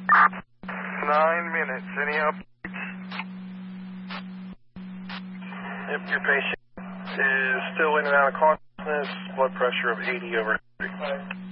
9 minutes. Any up? Yep, your patient is still in and out of consciousness, blood pressure of 80/100.